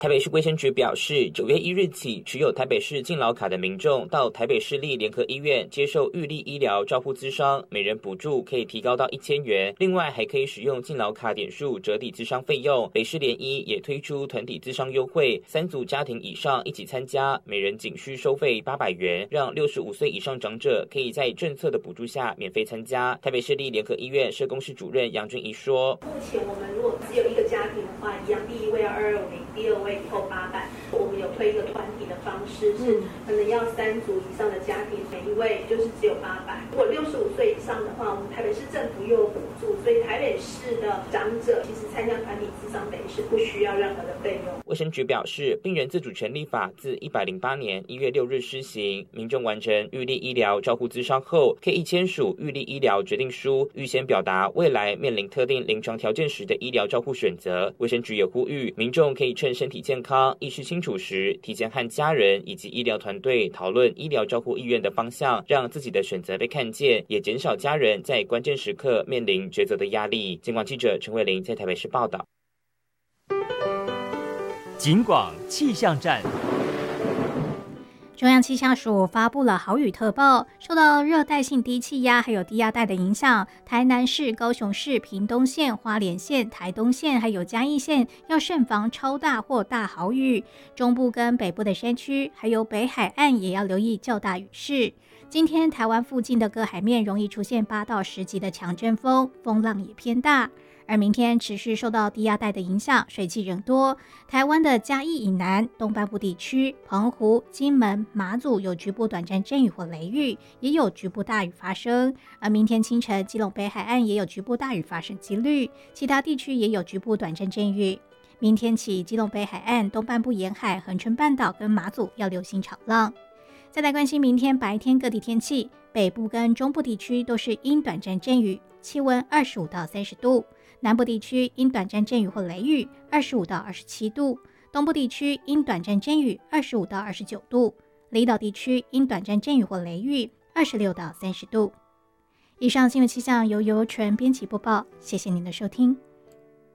台北市卫生局表示，9月1日起，持有台北市敬老卡的民众到台北市立联合医院接受预立医疗照护咨商，每人补助可以提高到1000元。另外，还可以使用敬老卡点数折抵咨商费用。北市联医也推出团体咨商优惠，3组家庭以上一起参加，每人仅需收费800元，让65岁以上长者可以在政策的补助下免费参加。台北市立联合医院社工室主任杨俊怡说：“ 目前我们如果只有一个家庭的话，一样，第一位要220，第二位以后800。我们有推一个团体的方式，是可能要3组以上的家庭，每一位就是只有800。如果65岁以上的话，我们台北市政府又有补助，所以台北市的长者其实参加团体咨商北是不需要任何的费用。” 卫生局表示，病人自主权利法自108年1月6日施行，民众完成预立医疗照护咨商后，可以签署预立医疗决定书，预先表达未来面临特定临床条件时的医疗照护选择。卫生局也呼吁民众可以趁身体健康、意识清楚时，提前和家人以及医疗团队讨论医疗照护意愿的方向，让自己的选择被看见，也减少家人在关键时刻面临抉择的压力。警广记者陈慧玲在台北市报道。 警广气象站。 中央气象署发布了豪雨特报，受到热带性低气压还有低压带的影响，台南市、高雄市、屏东县、花莲县、台东县还有嘉义县要慎防超大或大豪雨。中部跟北部的山区还有北海岸也要留意较大雨势。今天台湾附近的各海面容易出现8到10级的强阵风，风浪也偏大。而明天持续受到低压带的影响，水汽仍多。台湾的嘉义以南、东半部地区、澎湖、金门、马祖有局部短暂阵雨或雷雨，也有局部大雨发生。而明天清晨，基隆北海岸也有局部大雨发生几率，其他地区也有局部短暂阵雨。明天起，基隆北海岸、东半部沿海、恒春半岛跟马祖要留心潮浪。再来关心明天白天各地天气，北部跟中部地区都是阴短暂阵雨，气温25到30度。南部地区因短暂阵雨或雷雨25到27度，东部地区因短暂阵雨25到29度，离岛地区因短暂阵雨或雷雨26到30度。以上新闻气象由尤纯编辑播报，谢谢您的收听。